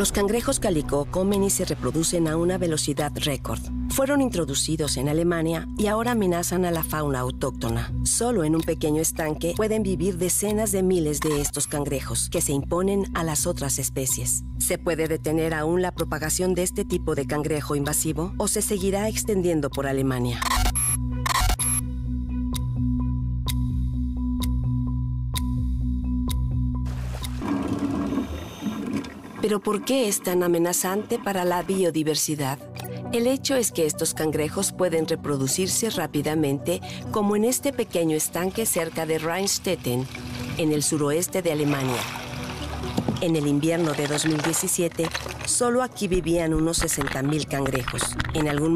Los cangrejos calicó comen y se reproducen a una velocidad récord. Fueron introducidos en Alemania y ahora amenazan a la fauna autóctona. Solo en un pequeño estanque pueden vivir decenas de miles de estos cangrejos, que se imponen a las otras especies. ¿Se puede detener aún la propagación de este tipo de cangrejo invasivo o se seguirá extendiendo por Alemania? ¿Pero por qué es tan amenazante para la biodiversidad? El hecho es que estos cangrejos pueden reproducirse rápidamente, como en este pequeño estanque cerca de Rheinstetten, en el suroeste de Alemania. En el invierno de 2017, solo aquí vivían unos 60,000 cangrejos. En algún